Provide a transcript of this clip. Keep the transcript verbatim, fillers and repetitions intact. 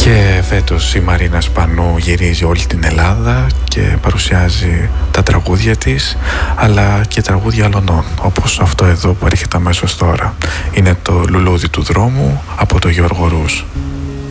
Και φέτος η Μαρίνα Σπανού γυρίζει όλη την Ελλάδα και παρουσιάζει τα τραγούδια της, αλλά και τραγούδια αλλωνών, όπως αυτό εδώ που έρχεται αμέσως τώρα. Είναι το Λουλούδι του δρόμου από το Γιώργο Ρους.